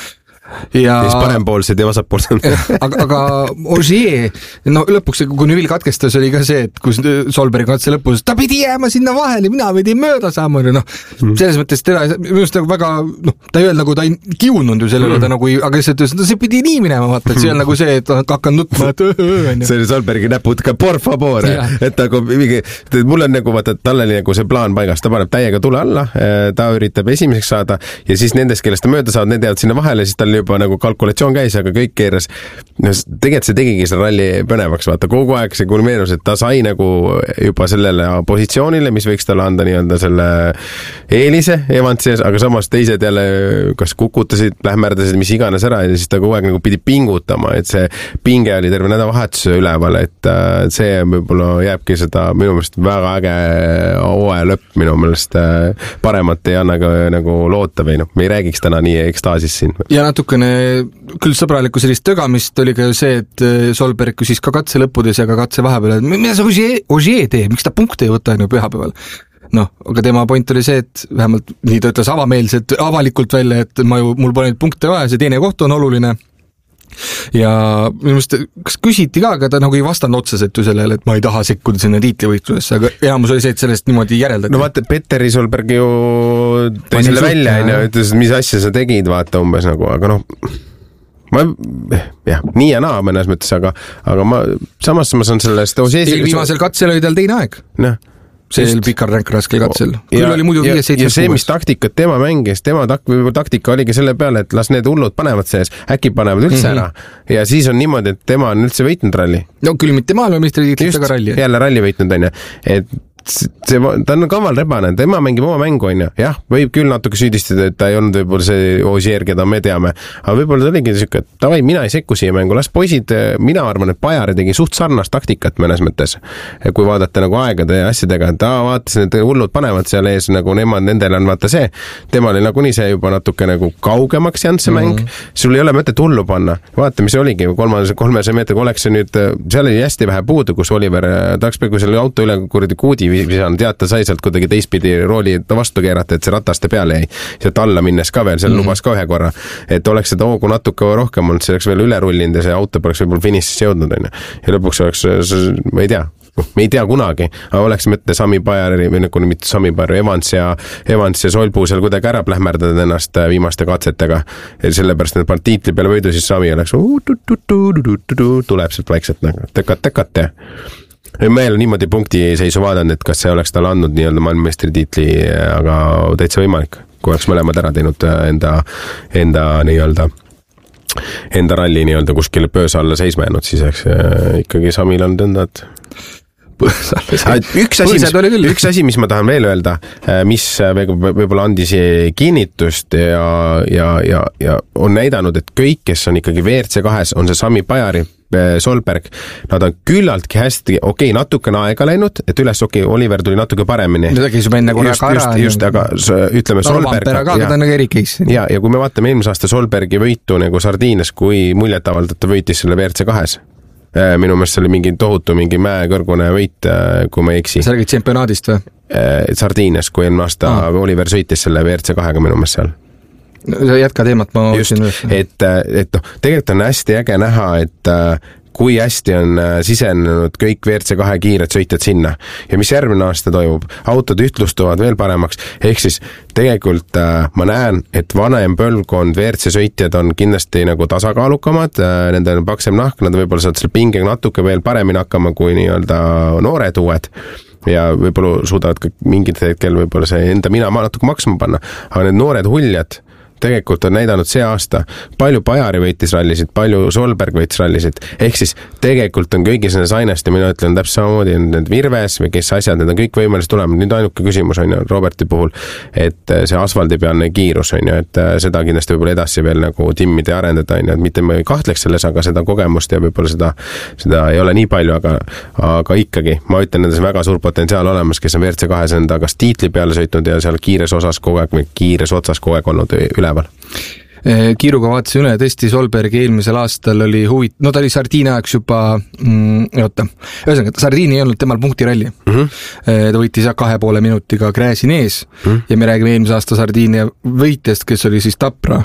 ja siis parempoolsed ja vasakpoolsed. aga, aga Ogier, no lõpuks, kui Neville katkestas, oli ka see, et kus Solberg katse lõpus, ta pidi jääma sinna vahele, mina pidi mööda saama, noh, mm. selles mõttes teda, minu arust väga, noh, ta ei öelnud nagu ta ei kiunud ju sellele, mm. ta nagu, aga lihtsalt ütles, no see pidi nii minema, vaata, et see on nagu see, et hakkan nutma, et öö, see oli Solbergi näpud ka, por favor, et nagu mingi, mul on nagu, vaata, tal oli nagu see plaan paigas, ta paneb täiega tule alla, ta üritab esimeseks saada ja siis nendest, kellest ta mööda saad, need jäävad sinna vahele, siis tal juba nagu kalkulatsioon käis, aga kõik keeras. No, tegelikult see tegigi selle ralli põnevaks, vaata, kogu aeg see kulmineerus, et ta sai nagu juba sellele positsioonile, mis võiks talle anda nii-öelda selle eelise Evans sees, aga samas teised jälle kas kukutasid, lähmerdasid, mis iganes ära ja siis ta kogu aeg nagu pidi pingutama, et see pinge oli terve nädalavahetuse üleval, et see võib-olla jääbki seda minu meelest väga äge hooaja lõpp, minu meelest paremat ei anna ka nagu loota või noh, me ei räägiks täna nii ekstaasis siin. Ja natukene küll sõbralikku sellist tögamist oli ka see, et Solberg küsis ka katse lõppudes ja ka katse vahepeal, et mida see Ogier teeb, miks ta punkte ei võta pühapäeval? Noh, aga tema point oli see, et vähemalt nii ta ütles avameelselt, avalikult välja, et ma ju, mul pole neid punkte vaja, see teine koht on oluline. Ja minu meelest, kas küsiti ka, aga ta nagu ei vastanud otseselt ju sellele, et ma ei taha sekkuda sinna tiitlivõitlusesse, aga enamus oli see, et sellest niimoodi järeldati. No vaata, Petteri Solberg ju tõi selle välja, ja ütles, mis asja sa tegid, vaata umbes nagu, aga noh, ma, jah, nii ja naa mõnes mõttes, aga, aga ma, samas ma saan sellest viimasel katsel oli tal teine aeg. Noh, see oli pikal ränkraskel katsel. Küll oli muidu viies seitse ja see, mis taktikat tema mängis, tema tak- taktika oligi selle peale, et las need hullud panevad sees, äkki panevad üldse mm-hmm. ära. Ja siis on niimoodi, et tema on üldse võitnud ralli. No küll mitte maailmameistri tiitlit, aga ralli. Jälle ralli võitnud, on ja. Et see, ta on kaval rebane, tema mängib oma mängu, on ja. Jah, võib küll natuke süüdistada, et ta ei olnud võib-olla see Ogier, keda me teame, aga võib-olla ta oligi siuke, et tavai, mina ei sekku siia mängu, las poisid, mina arvan, et Pajari tegi suht sarnast taktikat mõnes mõttes, kui vaadata nagu aegade ja asjadega, ta vaatas, need hullud panevad seal ees, nagu nemad, nendel on vaata see, tema oli nagunii see juba natuke nagu kaugemaks jäänud see mäng, mm-hmm. sul ei ole mõtet hullu panna, vaata, mis oligi, kolmesaja, kolmesaja meetriga oleks see nüüd, seal oli hästi vähe puudu, kus Oliver Taksberg, kui selle auto üle kuradi kuudi visanud, tead, ta sai sealt kuidagi teistpidi rooli vastu keerata, et see rataste peale jäi, sealt alla minnes ka veel, seal mm-hmm. lubas ka ühe korra, et oleks seda hoogu natuke rohkem olnud, see oleks veel üle rullinud ja see auto poleks võib-olla finišisse jõudnud, on ja. ja lõpuks oleks, ma ei tea, me ei tea kunagi, aga oleks mõtte Sami Pajari, või nagu mitte Sami Pajari, Evans ja, Evans ja Solbu seal kuidagi ära plähmerdada ennast viimaste katsetega, ja sellepärast need pannud tiitli peale võidu, siis Sami oleks tuleb sealt vaikselt nagu, tekat-tekat ja ma ei ole niimoodi punkti seisu vaadanud, et kas see oleks tal andnud nii-öelda maailmameistri tiitli, aga täitsa võimalik, kui oleks mõlemad ära teinud enda, enda nii-öelda enda ralli nii-öelda kuskile pöösa alla seisma jäänud, siis eks ikkagi Samil on tõndad. Üks asi, mis, üks asi, mis ma tahan veel öelda, mis võib-olla andis kinnitust ja, ja, ja, ja on näidanud, et kõik, kes on ikkagi V R C kahes, on see Sami Pajari, Solberg, nad on küllaltki hästi, okei, okay, natukene aega läinud, et üles, okei, okay, Oliver tuli natuke paremini. Ta käis juba enne korra just, just, just, aga ütleme Solberg. Ka, ja, ta on nagu case. Ja, ja kui me vaatame eelmise aasta Solbergi võitu nagu Sardiinias, kui muljet avaldab, ta võitis selle V R C kahes. Minu meelest see oli mingi tohutu, mingi mäekõrgune võit, kui ma ei eksi. Sa räägid tsempionaadist või? Sardiinias, kui eelmine aasta ah. Oliver sõitis selle V R C kahega minu meelest seal. No, jätka teemat, ma just, et, et noh, tegelikult on hästi äge näha, et kui hästi on sisenenud kõik V R C kahe kiired sõitjad sinna ja mis järgmine aasta toimub, autod ühtlustuvad veel paremaks, ehk siis tegelikult ma näen, et vanem põlvkond V R C sõitjad on kindlasti nagu tasakaalukamad, nendel on paksem nahk, nad võib-olla saavad selle pingega natuke veel paremini hakkama kui nii-öelda noored uued ja võib-olla suudavad ka mingid hetkel võib-olla see enda mina natuke maksma panna, aga need noored huljad tegelikult on näidanud see aasta, palju Pajari võitis rallisid, palju Solberg võitis rallisid, ehk siis tegelikult on kõigis nendes ainest ja mina ütlen täpselt samamoodi, need Virves või kes asjad, need on kõik võimelised tulema, nüüd ainuke küsimus on ju Roberti puhul, et see asfaldipealne kiirus on ju, et seda kindlasti võib-olla edasi veel nagu timmida ja arendada on ju, et mitte ma ei kahtleks selles, aga seda kogemust ja võib-olla seda, seda ei ole nii palju, aga, aga ikkagi, ma ütlen, nendes väga suur potentsiaal olemas, kes on V R C kahes enda kas tiitli peale sõitnud ja seal kiires osas kogu aeg, kiires otsas kogu aeg olnud üle Kiiruga vaatasin üle, tõesti Solbergi eelmisel aastal oli huvit-, no ta oli Sardiini ajaks juba mm, oota, ühesõnaga, Sardiini ei olnud temal punktiralli mm-hmm. ta võitis kahe poole minutiga Gräsin ees mm-hmm. ja me räägime eelmise aasta Sardiini võitjast, kes oli siis Tapra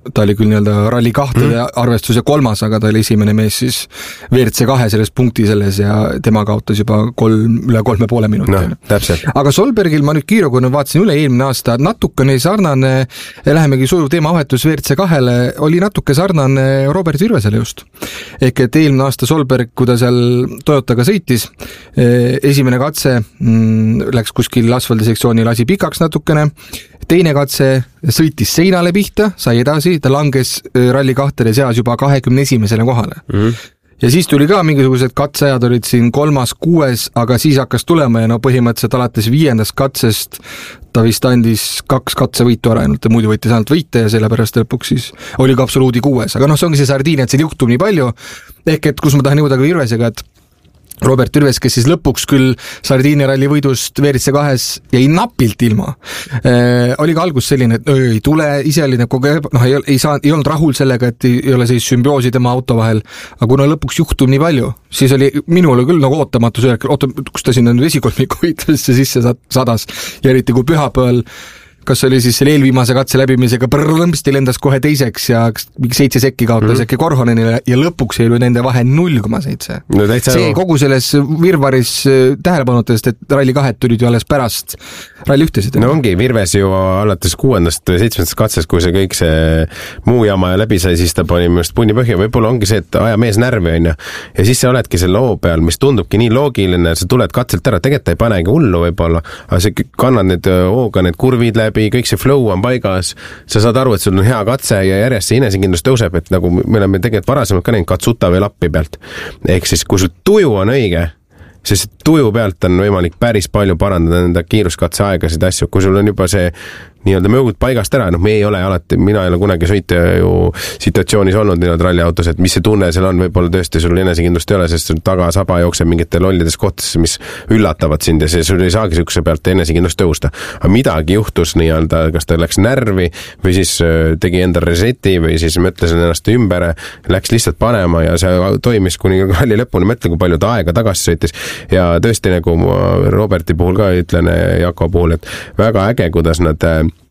ta oli küll nii-öelda ralli kahtede mm. arvestuse kolmas, aga ta oli esimene mees siis V R C kahe selles punkti selles ja tema kaotas juba kolm, üle kolme poole minuti. No, täpselt. Aga Solbergil ma nüüd kiirukuna vaatasin üle eelmine aasta, natukene sarnane, lähemegi sujuv teemavahetus V R C kahele, oli natuke sarnane Robert Virvesele just. Ehk et eelmine aasta Solberg, kui ta seal Toyotaga sõitis, esimene katse mm, läks kuskil asfaldisektsiooni lasi pikaks natukene, teine katse sõitis seinale pihta, sai edasi, ta langes ralli kahtede seas juba kahekümne esimesele kohale. Mm-hmm. Ja siis tuli ka mingisugused katseajad olid siin kolmas, kuues, aga siis hakkas tulema ja no põhimõtteliselt alates viiendast katsest ta vist andis kaks katsevõitu ära ainult ja muidu võttis ainult võite ja sellepärast lõpuks siis oli ka absoluudi kuues. Aga noh, see ongi see sardiin, et siin juhtub nii palju, ehk et kus ma tahan jõuda ka Virvesega, et Robert Virves, kes siis lõpuks küll Sardiinia ralli võidust V R C kahes jäi napilt ilma. Äh, oli ka algus selline, et öö, ei tule, ise oli nagu, noh, ei, ei, saa, ei olnud rahul sellega, et ei, ei ole sellist sümbioosi tema auto vahel, aga kuna lõpuks juhtub nii palju, siis oli minul küll nagu ootamatu see, oota, kus ta sinna vesikolmiku võitlusesse sisse sadas ja eriti kui pühapäeval kas oli siis selle eelviimase katse läbimisega prõmpsti lendas kohe teiseks ja seitse sekki kaotas mm. äkki Korhonenile ja lõpuks ei oli nende vahe null koma seitse. No, see kogu selles virvaris tähelepanutest, et ralli kahed tulid ju alles pärast ralli ühtesid. No ongi, Virves ju alates kuuendast või seitsmendast katsest, kui see kõik see muu jama läbi sai, siis ta pani minust punni põhja. Võib-olla ongi see, et aja mees närvi on ja, ja siis sa oledki selle loo peal, mis tundubki nii loogiline, sa tuled katselt ära, tegelikult ei panegi hullu võib-olla, aga sa kannad need hooga, need kurvid läbi, kõik see flow on paigas, sa saad aru, et sul on hea katse ja järjest see inesekindlus tõuseb, et nagu me oleme tegelikult varasemalt ka näinud Katsuta või lappi pealt. Ehk siis, kui sul tuju on õige, sest tuju pealt on võimalik päris palju parandada nende kiiruskatse aegasid asju, kui sul on juba see nii-öelda möögud paigast ära, noh me ei ole alati, mina ei ole kunagi sõita ju situatsioonis olnud nii-öelda ralliautos, et mis see tunne seal on, võib-olla tõesti sul enesekindlust ei ole, sest sul taga saba jookseb mingite lollides kohtades, mis üllatavad sind ja see sul ei saagi sihukese pealt enesekindlust tõusta. Aga midagi juhtus nii-öelda, kas ta läks närvi või siis tegi enda reseti või siis mõtles ennast ümber, läks lihtsalt panema ja see toimis kuni ralli lõpuni, mõtle, kui palju ta aega tagasi sõitis ja tõesti nagu Roberti puhul ka ütlen Jako puhul, et väga äge, kuidas nad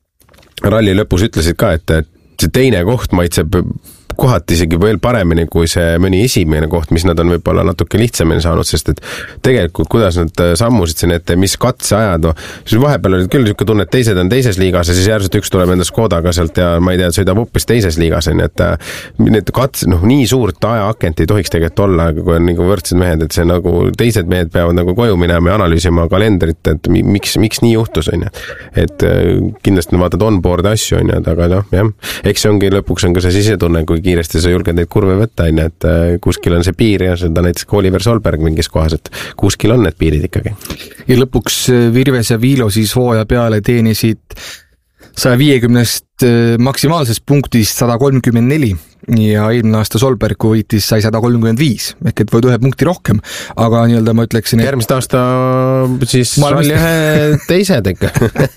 ralli lõpus ütlesid ka, et see teine koht maitseb kohati isegi veel paremini kui see mõni esimene koht, mis nad on võib-olla natuke lihtsamini saanud, sest et tegelikult kuidas nad sammusid siin ette, mis katse ajad, no siis vahepeal oli küll niisugune tunne, et teised on teises liigas ja siis järsult üks tuleb enda Škodaga sealt ja ma ei tea, sõidab hoopis teises liigas, nii et need katse, noh nii suurt ajaakent ei tohiks tegelikult olla, kui on nagu võrdsed mehed, et see nagu teised mehed peavad nagu koju minema ja analüüsima kalendrit, et miks, miks nii juhtus, on ju. Et kindlasti vaatad on-board asju, on ju, aga noh, jah, eks see ongi lõpuks on ka see sisetunne, kui kiiresti sa julged neid kurve võtta, on, et kuskil on see piir ja seda näiteks ka Oliver Solberg mingis kohas, et kuskil on need piirid ikkagi. Ja lõpuks Virves ja Viilo siis hooaja peale teenisid saja viiekümnest maksimaalsest punktist sada kolmkümmend neli ja eelmine aasta Solberg, kui võitis, sai sada kolmkümmend viis, ehk et võid ühe punkti rohkem, aga nii-öelda ma ütleksin, et järgmist aasta siis oli ühe teised ikka.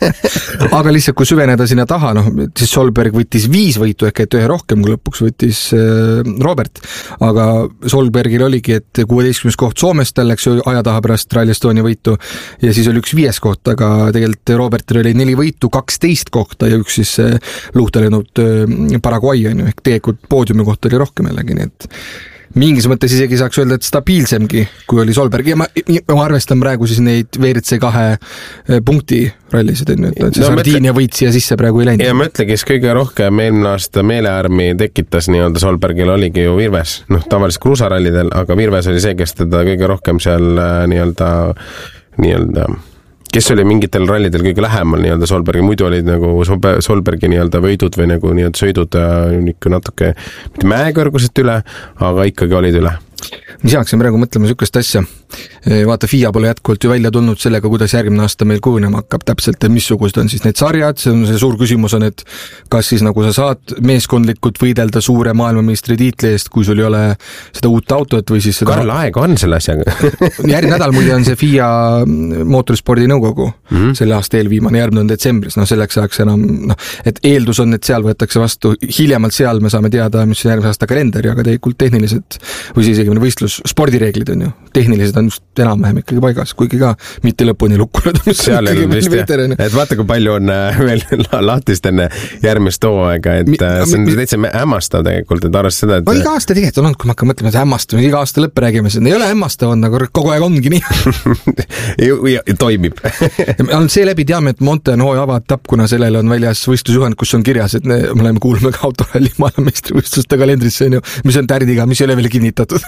Aga lihtsalt, kui süveneda sinna taha, noh, siis Solberg võttis viis võitu, ehk et ühe rohkem, kui lõpuks võttis Robert, aga Solbergil oligi, et kuueteistkümnes koht Soomest, tal läks aja taha pärast Rally Estonia võitu ja siis oli üks viies koht, aga tegelikult Robertil oli neli võitu, kaksteist kohta ja üks siis luhta lennud Paraguay on ju, ehk tegelikult poodiumi kohta oli rohkem jällegi, nii et mingis mõttes isegi saaks öelda, et stabiilsemgi, kui oli Solberg ja ma, ma arvestan praegu siis neid V R C kahe punkti rallisid, et see no, Sardiinia võit siia sisse praegu ei läinud. Ja mõtlegi, kes kõige rohkem eelmine aasta meelearmi tekitas nii-öelda Solbergil oligi ju Virves, noh tavaliselt kruusarallidel, aga Virves oli see, kes teda kõige rohkem seal nii-öelda nii-öelda kes oli mingitel rallidel kõige lähemal nii-öelda Solbergi, muidu olid nagu Solbergi nii-öelda võidud või nagu nii-öelda sõidud natuke mitte mäekõrguselt üle, aga ikkagi olid üle. Mis hakkasin praegu mõtlema sükest asja. Vaata, F I A pole jätkuvalt ju välja tulnud sellega, kuidas järgmine aasta meil kujunema hakkab täpselt, et missugused on siis need sarjad, see on see suur küsimus on, et kas siis nagu sa saad meeskondlikult võidelda suure maailmameistri tiitli eest, kui sul ei ole seda uut autot või siis seda... Karl aega on selle asjaga. Järgmine nädal muide on see F I A mootorspordi nõukogu, mm-hmm. selle aasta eelviimane, järgmine on detsembris, no selleks ajaks enam, noh, et eeldus on, et seal võetakse vastu, hiljemalt seal me saame teada, mis on järgmise aasta kalender ja ka tegelikult tehnilised või siis võistlus, spordireeglid on ju, tehnilised on just enam-vähem ikkagi paigas, kuigi ka mitte lõpuni lukkunud. Seal ei ole vist jah, et vaata kui palju on veel lahtist enne järgmist hooaega, et mi, see on mi, täitsa hämmastav tegelikult, et arvast seda, et... No, iga aasta tegelikult on olnud, kui ma hakkan mõtlema, et hämmastav, iga aasta lõppe räägime, see ei ole hämmastav, on, aga kogu aeg ongi nii. ja, ja toimib. Seeläbi teame, et Monte on hooaja avaetapp, kuna sellel on väljas võistlusjuhend, kus on kirjas, et me oleme kuulme ka autoralli maailmeistrivõistluste kalendrisse, mis on tärdiga, mis ei ole veel kinnitatud.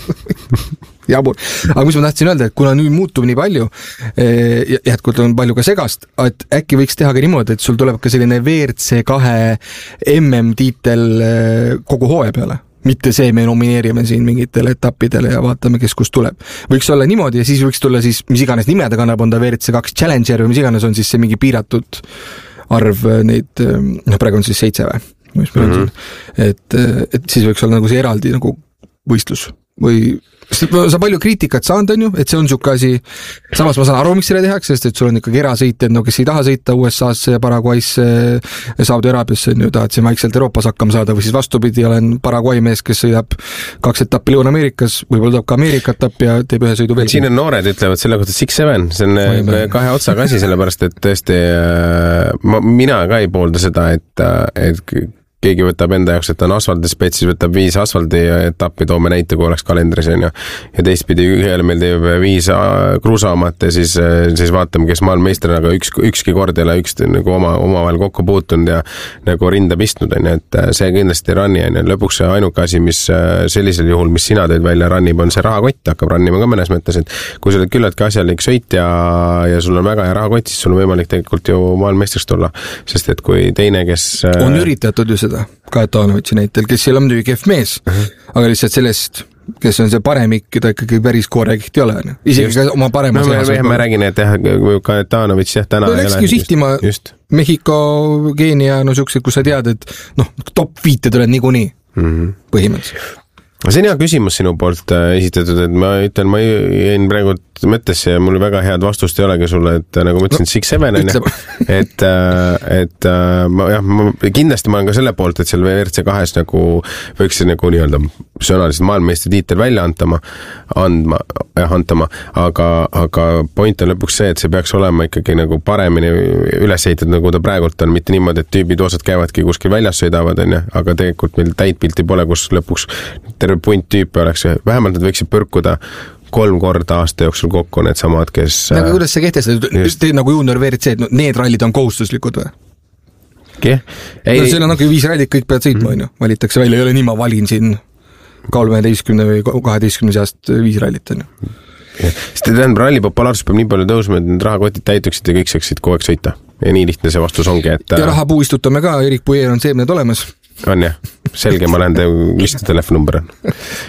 Jabur. Aga mis ma tahtsin öelda, et kuna nüüd muutub nii palju, jätkult on palju ka segast, et äkki võiks teha ka niimoodi, et sul tuleb ka selline V R C kahe M M-tiitel kogu hooaja peale. Mitte see, me nomineerime siin mingitele etappidele ja vaatame, kes kus tuleb. Võiks olla niimoodi ja siis võiks tulla siis, mis iganes nimede kannab, on ta V R C kaks Challenger või mis iganes on siis see mingi piiratud arv neid, no praegu on siis seitse või? Mis meil on siin. Et, et siis võiks olla nagu see eraldi nagu võistlus või sa palju kriitikat saanud on ju, et see on siuke asi, samas ma saan aru, miks selle tehakse, sest et sul on ikkagi erasõitjad, no kes ei taha sõita U S A-sse ja Paraguaysse, Saudi Araabiasse on ju, tahad siin vaikselt Euroopas hakkama saada või siis vastupidi, olen Paraguay mees, kes sõidab kaks etappi Lõuna-Ameerikas, võib-olla tuleb ka Ameerika etapp ja teeb ühe sõidu veel. Siin on noored, ütlevad selle kohta six seven, see on Vaime. Kahe otsaga asi, sellepärast et tõesti ma, mina ka ei poolda seda, et, et keegi võtab enda jaoks, et on asfaldispets, siis võtab viis asfaldi etappi, toome näite, kui oleks kalendris on ju. Ja teistpidi ühele meil teeb viis kruusaamat ja siis, siis vaatame, kes maailmeister, aga üks, ükski kord ei ole üks nagu oma, omavahel kokku puutunud ja nagu rinda pistnud on ju, et see kindlasti ranni on ju. Lõpuks see ainuke asi, mis sellisel juhul, mis sina teed välja rannib, on see rahakott, hakkab rannima ka mõnes mõttes, et kui sa oled küllaltki asjalik sõit ja, ja sul on väga hea rahakott, siis sul on võimalik tegelikult ju maailmeistriks tulla, sest et kui teine, kes on üritatud ju seda Kajetanovitši näitel, kes ei ole muidugi kehv mees, aga lihtsalt sellest, kes on see paremik, ta ikkagi päris korrekt ei ole. Isegi just, ka oma parema no, seas. Ma räägin, et jah, Kajetanovitš jah, täna no, ei ole. Läkski sihtima Mehhiko, Keenia, no siuksed, kus sa tead, et noh, top viite tuleb niikuinii mm-hmm. põhimõtteliselt. See on hea küsimus sinu poolt esitatud, et ma ütlen, ma jäin praegu mõttesse ja mul väga head vastust ei olegi sulle, et nagu ma ütlesin, no, six seven on, et, et ma, jah, ma, kindlasti ma olen ka selle poolt, et seal V R C kahes nagu võiks nagu nii-öelda sõnaliselt maailmameistri tiitel välja antama, andma, jah, antama, aga, aga point on lõpuks see, et see peaks olema ikkagi nagu paremini üles ehitatud, nagu ta praegult on, mitte niimoodi, et tüübid osad käivadki kuskil väljas sõidavad, on, aga tegelikult meil täit pilti pole, kus lõpuks terve punt tüüpi oleks, vähemalt nad võiksid põrkuda kolm korda aasta jooksul kokku need samad, kes... Aga kuidas see kehtestatud? Teed nagu junior V R C, et no, need rallid on kohustuslikud või? Ke? Ei, no seal on nagu viis rallit, kõik peavad sõitma, on ju. Valitakse välja, ei ole nii, ma valin siin kolmeteistkümne või kaheteistkümne seast viis rallit, on ju. Sest tähendab, ralli populaarsus peab nii palju tõusma, et need rahakotid täituksid ja kõik saaksid kogu aeg sõita. Ja nii lihtne see vastus ongi, et... Ja rahapuu istutame ka, Erik Puier on seemned olemas. On jah, selge, ma lähen teie, mis telefonumber on.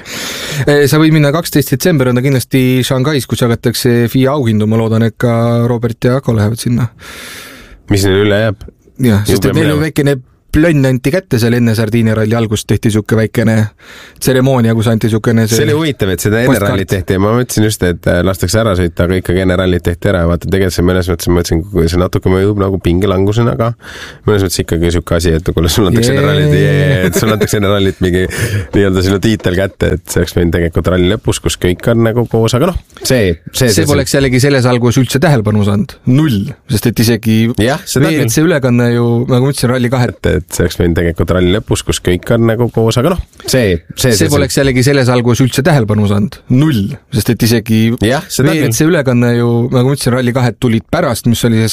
Sa võid minna kaksteist detsember, on ta kindlasti Shanghais, kus jagatakse F I A auhindu, ma loodan, et ka Robert ja Ako lähevad sinna. Mis neil üle jääb? Jah, sest et neil on väikene plönn anti kätte seal enne Sardiinia ralli algust tehti siuke väikene tseremoonia, kus anti siukene see... See oli huvitav, et seda enne rallit tehti ja ma mõtlesin just, et lastakse ära sõita, aga ikkagi enne rallit tehti ära ja vaata, tegelikult see mõnes mõttes, ma mõtlesin, kui see natuke mõjub nagu pingelangusena, aga mõnes mõttes ikkagi siuke asi, et kuule, sul antakse enne rallit, et sul antakse enne rallit mingi nii-öelda sinu tiitel kätte, et see oleks võinud tegelikult ralli lõpus, kus kõik on nagu koos, aga noh, see... See, see poleks jällegi selles algus üldse tähelepanu saanud, null, sest et isegi jah, V R C ülekanne ju, nagu mõtlesin, ralli kahet, et see oleks võinud tegelikult ralli lõpus, kus kõik on nagu koos, aga noh, see... See, see, see poleks see... jällegi selles algus üldse tähelepanu saanud, null, sest et isegi jah, V R C ülekanne ju, nagu mõtlesin, ralli kahet tulid pärast, mis oli see